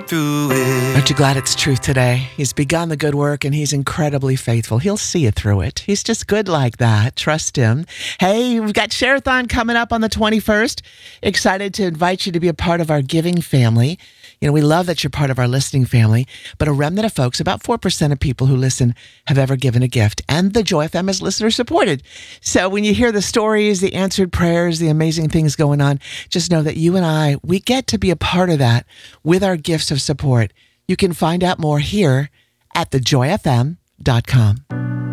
through it. Aren't you glad it's truth today? He's begun the good work and he's incredibly faithful. He'll see you through it. He's just good like that. Trust him. Hey, we've got Share-a-thon coming up on the 21st. Excited to invite you to be a part of our giving family. You know, we love that you're part of our listening family, but a remnant of folks, about 4% of people who listen, have ever given a gift. And the Joy FM is listener supported. So when you hear the stories, the answered prayers, the amazing things going on, just know that you and I, we get to be a part of that with our gifts of support. You can find out more here at thejoyfm.com.